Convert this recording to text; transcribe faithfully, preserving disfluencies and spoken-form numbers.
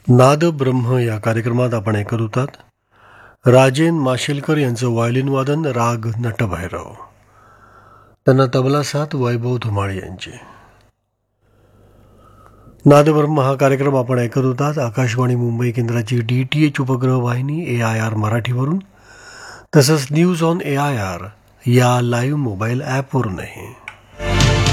नाद ब्रह्म या कार्यक्रमात आपण ऐकत होतात राजेन माशेलकर यांचं व्हायोलिन वादन राग नटभैरव. त्यांना तबला साथ वैभव धुमाळ यांची. नादब्रह्म हा कार्यक्रम आपण ऐकत होतात आकाशवाणी मुंबई केंद्राची डी टी एच उपग्रह वाहिनी ए आय आर मराठीवरून, तसंच news on A I R या लाईव्ह मोबाईल ॲपवरूनही.